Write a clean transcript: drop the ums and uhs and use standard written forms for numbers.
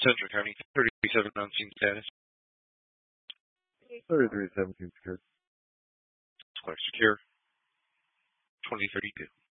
Central County, 37 on scene status. 3317 secured. Square secure. 2032.